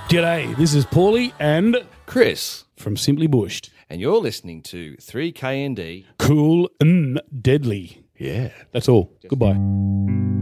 G'day, this is Paulie and Chris, from Simply Bushed. and you're listening to 3KND. Cool and deadly. Yeah. That's all. Goodbye.